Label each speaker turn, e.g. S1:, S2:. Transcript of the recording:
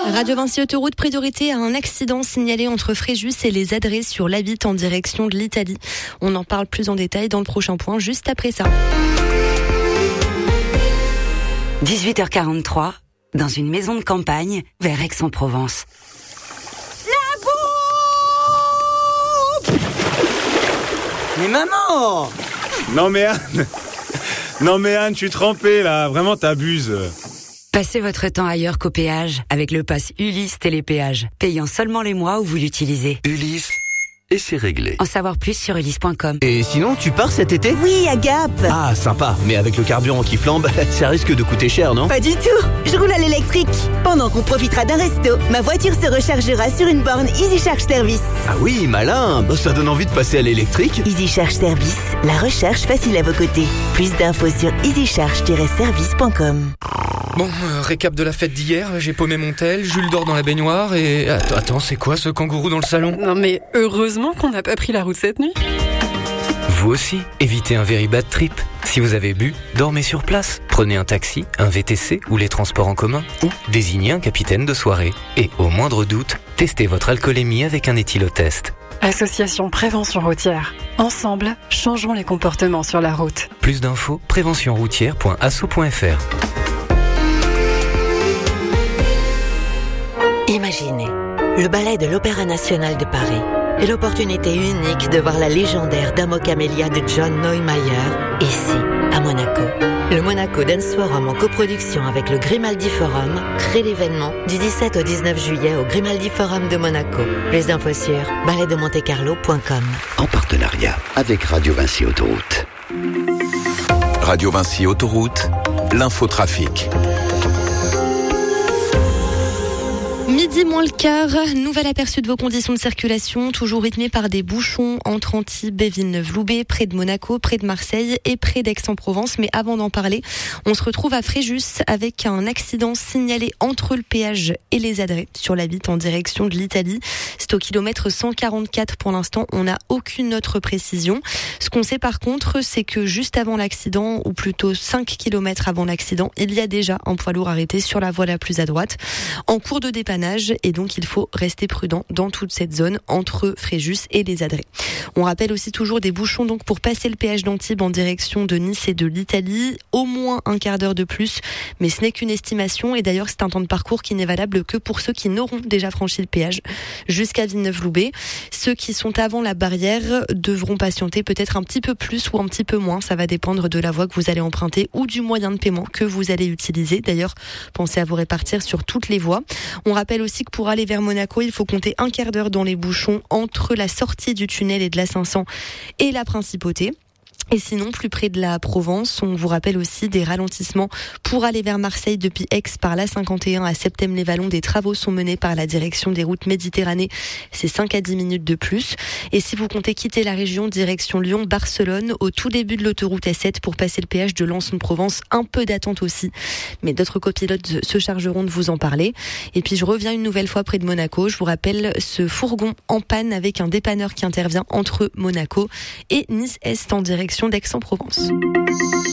S1: Radio Vinci Autoroute, priorité à un accident signalé entre Fréjus et les Adrets sur l'A8 en direction de l'Italie. On en parle plus en détail dans le prochain point, juste après ça.
S2: 18h43, dans une maison de campagne, vers Aix-en-Provence.
S3: La bouffe!
S4: Mais maman! Non mais Anne, tu es trempée là, vraiment t'abuses.
S2: Passez votre temps ailleurs qu'au péage avec le pass Ulysse Télépéage, payant seulement les mois où vous l'utilisez.
S5: Ulysse, et c'est réglé.
S2: En savoir plus sur ulysse.com.
S6: Et sinon, tu pars cet été ?
S3: Oui, à Gap.
S6: Ah, sympa, mais avec le carburant qui flambe, ça risque de coûter cher, non ?
S3: Pas du tout, je roule à l'électrique. Pendant qu'on profitera d'un resto, ma voiture se rechargera sur une borne Easy Charge Service.
S6: Ah oui, malin, ça donne envie de passer à l'électrique.
S3: Easy Charge Service, la recharge facile à vos côtés. Plus d'infos sur easycharge-service.com.
S7: Bon, récap de la fête d'hier, j'ai paumé mon tel, Jules dort dans la baignoire et... Attends, c'est quoi ce kangourou dans le salon ?
S8: Non mais heureusement qu'on n'a pas pris la route cette nuit.
S9: Vous aussi, évitez un very bad trip. Si vous avez bu, dormez sur place. Prenez un taxi, un VTC ou les transports en commun. Ou désignez un capitaine de soirée. Et au moindre doute, testez votre alcoolémie avec un éthylotest.
S8: Association Prévention Routière. Ensemble, changeons les comportements sur la route.
S9: Plus d'infos, préventionroutière.asso.fr.
S10: Imaginez, le ballet de l'Opéra National de Paris et l'opportunité unique de voir la légendaire Dame aux Camélias de John Neumeier ici, à Monaco. Le Monaco Dance Forum en coproduction avec le Grimaldi Forum crée l'événement du 17 au 19 juillet au Grimaldi Forum de Monaco. Les infos sur balletdemontecarlo.com.
S5: En partenariat avec Radio Vinci Autoroute. Radio Vinci Autoroute, l'infotrafic.
S1: Midi moins le quart, nouvel aperçu de vos conditions de circulation, toujours rythmé par des bouchons entre Antibes et Villeneuve-Loubet, près de Monaco, près de Marseille et près d'Aix-en-Provence. Mais avant d'en parler, on se retrouve à Fréjus avec un accident signalé entre le péage et les Adrets sur l'A8 en direction de l'Italie. C'est au kilomètre 144 pour l'instant, on n'a aucune autre précision. Ce qu'on sait par contre, c'est que juste avant l'accident, ou plutôt 5 km avant l'accident, il y a déjà un poids lourd arrêté sur la voie la plus à droite, en cours de dépannage. Et donc il faut rester prudent dans toute cette zone entre Fréjus et les Adrets. On rappelle aussi toujours des bouchons donc pour passer le péage d'Antibes en direction de Nice et de l'Italie, au moins un quart d'heure de plus, mais ce n'est qu'une estimation et d'ailleurs c'est un temps de parcours qui n'est valable que pour ceux qui n'auront déjà franchi le péage jusqu'à Villeneuve-Loubet. Ceux qui sont avant la barrière devront patienter peut-être un petit peu plus ou un petit peu moins, ça va dépendre de la voie que vous allez emprunter ou du moyen de paiement que vous allez utiliser. D'ailleurs, pensez à vous répartir sur toutes les voies. On rappelle aussi que pour aller vers Monaco, il faut compter un quart d'heure dans les bouchons entre la sortie du tunnel et de la 500 et la Principauté. Et sinon, plus près de la Provence, on vous rappelle aussi des ralentissements pour aller vers Marseille depuis Aix par la 51 à Septem-les-Vallons. Des travaux sont menés par la direction des routes Méditerranée. C'est 5 à 10 minutes de plus. Et si vous comptez quitter la région direction Lyon-Barcelone, au tout début de l'autoroute A7 pour passer le péage de Lens-Provence, un peu d'attente aussi. Mais d'autres copilotes se chargeront de vous en parler. Et puis je reviens une nouvelle fois près de Monaco. Je vous rappelle ce fourgon en panne avec un dépanneur qui intervient entre Monaco et Nice-Est en direction d'Aix-en-Provence.